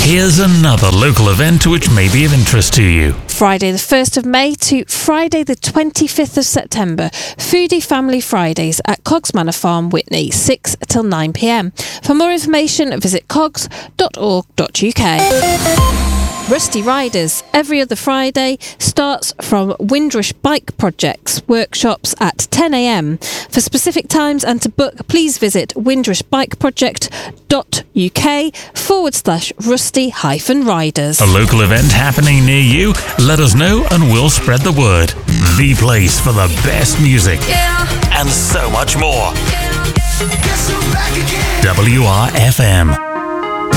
Here's another local event which may be of interest to you. Friday the 1st of May to Friday the 25th of September, Foodie Family Fridays at Cogs Manor Farm, Witney, 6 till 9 p.m. For more information, visit cogs.org.uk. Rusty Riders, every other Friday, starts from Windrush Bike Projects workshops at 10 a.m. For specific times and to book, please visit windrushbikeproject.uk/rusty-riders. A local event happening near you? Let us know and we'll spread the word. The place for the best music and so much more. WRFM.